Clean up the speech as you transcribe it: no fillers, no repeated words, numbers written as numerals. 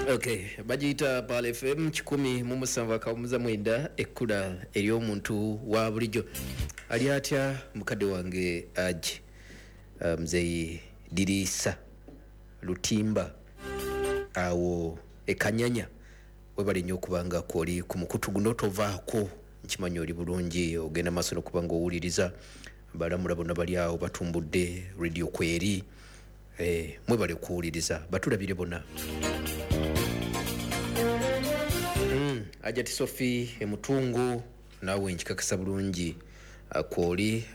Okay, bagiyita Pal FM 107.9 ekkula ery'omuntu wa bulijjo. Ali atya mukadde wange Aji Mzeyi Dirisa Lutimba awo ekanyanya webali nnyo okubanga kwoli ku mukutu guno tovaako nkimanyi oli bulungi ogenda maaso n'okubanga owuliriza balamula bonna bali awo batumbudde radio kweri mwebale kuwuliriza batulabire bonna. Ajati Sophie emutungu nawe nkikakasa bulungi kwoli